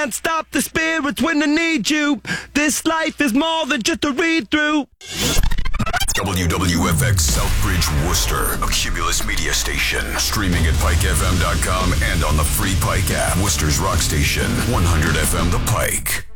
Can't stop the spirits when they need you. This life is more than just a read-through. WWFX Southbridge, Worcester, a Cumulus media station. Streaming at PikeFM.com and on the free Pike app. Worcester's rock station, 100 FM The Pike.